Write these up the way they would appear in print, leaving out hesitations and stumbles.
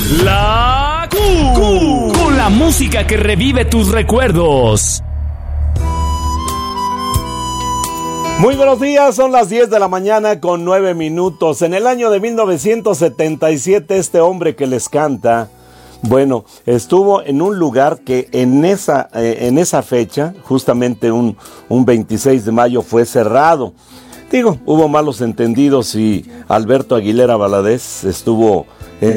La Q, con la música que revive tus recuerdos. Muy buenos días, son las 10 de la mañana con 9 minutos. En el año de 1977, este hombre que les canta, bueno, estuvo en un lugar que en esa fecha, justamente un 26 de mayo, fue cerrado. Digo, hubo malos entendidos y Alberto Aguilera Valadez estuvo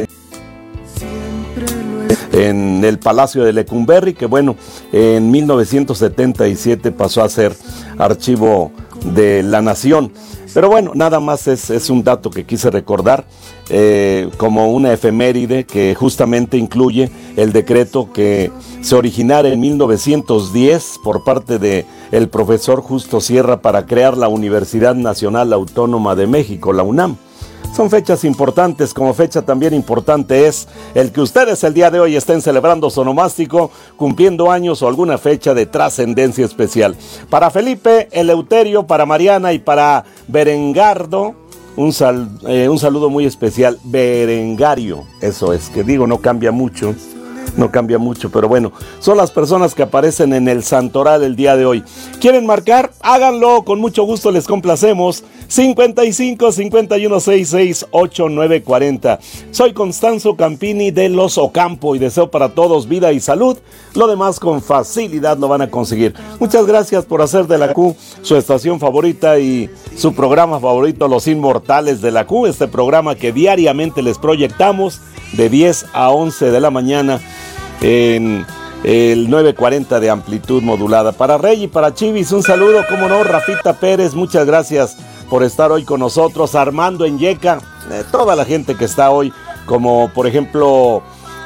en el Palacio de Lecumberri, que bueno, en 1977 pasó a ser archivo de la Nación. Pero bueno, nada más es un dato que quise recordar como una efeméride que justamente incluye el decreto que se originara en 1910 por parte de el profesor Justo Sierra para crear la Universidad Nacional Autónoma de México, la UNAM. Son fechas importantes, como fecha también importante es el que ustedes el día de hoy estén celebrando su onomástico, cumpliendo años o alguna fecha de trascendencia especial. Para Felipe, Eleuterio, para Mariana y para Berengardo, un saludo muy especial. Berengario, eso es, que digo, no cambia mucho, pero bueno, son las personas que aparecen en el santoral el día de hoy. ¿Quieren marcar? Háganlo, con mucho gusto les complacemos. 55 51 66 89 40. Soy Constanzo Campini de Los Ocampo y deseo para todos vida y salud. Lo demás con facilidad lo van a conseguir. Muchas gracias por hacer de la Q su estación favorita y su programa favorito, Los Inmortales de la Q. Este programa que diariamente les proyectamos de 10 a 11 de la mañana en el 940 de amplitud modulada. Para Rey y para Chivis, un saludo, cómo no, Rafita Pérez, muchas gracias por estar hoy con nosotros. Armando en Yeca, toda la gente que está hoy, como por ejemplo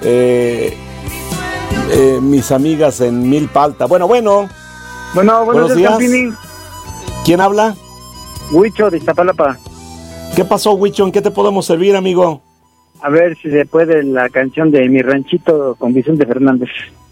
mis amigas en Milpalta. Bueno, buenos días. Campini. ¿Quién habla? Huicho de Iztapalapa. ¿Qué pasó, Huicho? ¿En qué te podemos servir, amigo? A ver si se puede la canción de Mi Ranchito con Vicente Fernández.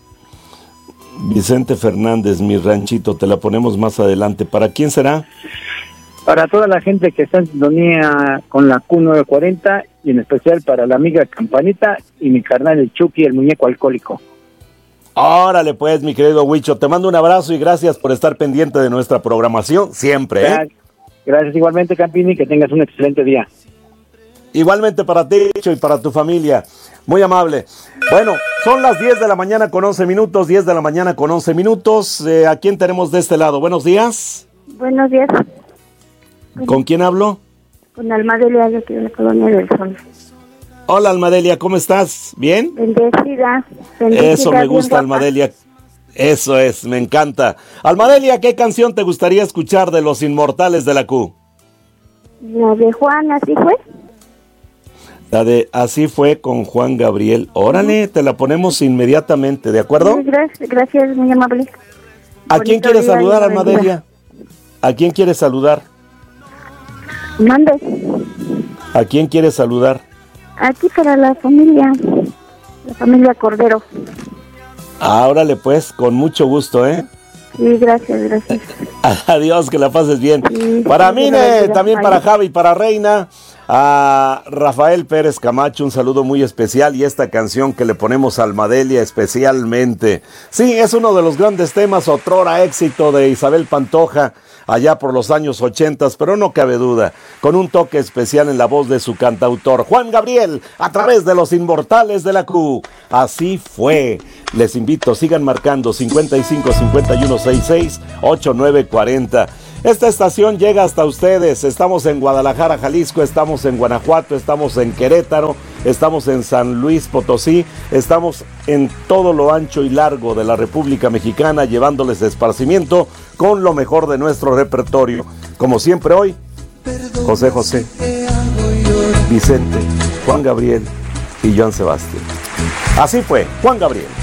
Vicente Fernández, Mi Ranchito, te la ponemos más adelante. ¿Para quién será? Para toda la gente que está en sintonía con la Q940 y en especial para la amiga Campanita y mi carnal el Chucky, el muñeco alcohólico. Órale pues, mi querido Huicho, te mando un abrazo y gracias por estar pendiente de nuestra programación siempre. Gracias igualmente, Campini, que tengas un excelente día. Igualmente para ti, Huicho, y para tu familia. Muy amable. Bueno, son las 10 de la mañana con 11 minutos, 10 de la mañana con 11 minutos. ¿A quién tenemos de este lado? Buenos días. Buenos días. ¿Con quién hablo? Con Almadelia, de aquí de la Colonia del Sol. Hola, Almadelia, ¿cómo estás? ¿Bien? Bendecida. Eso me gusta, Almadelia. Eso es, me encanta. Almadelia, ¿qué canción te gustaría escuchar de Los Inmortales de la Q? La de Juan, ¿así fue? La de Así fue con Juan Gabriel. Órale, te la ponemos inmediatamente, ¿de acuerdo? Gracias, muy amable. ¿A quién quieres saludar, Almadelia? ¿A quién quieres saludar? Mande. ¿A quién quieres saludar? Aquí para la familia Cordero. Órale pues, con mucho gusto, ¿eh? Sí, gracias. Adiós, que la pases bien. Sí, para sí, Mine, también para Javi y para Reina. A Rafael Pérez Camacho, un saludo muy especial y esta canción que le ponemos a Almadelia especialmente. Sí, es uno de los grandes temas, otrora éxito de Isabel Pantoja, allá por los años 80, pero no cabe duda, con un toque especial en la voz de su cantautor, Juan Gabriel, a través de Los Inmortales de la Q. Así fue. Les invito, sigan marcando 55 51 66 8940. Esta estación llega hasta ustedes. Estamos en Guadalajara, Jalisco, estamos en Guanajuato, estamos en Querétaro, estamos en San Luis Potosí, estamos en todo lo ancho y largo de la República Mexicana, llevándoles esparcimiento con lo mejor de nuestro repertorio. Como siempre hoy, José José, Vicente, Juan Gabriel y Joan Sebastián. Así fue, Juan Gabriel.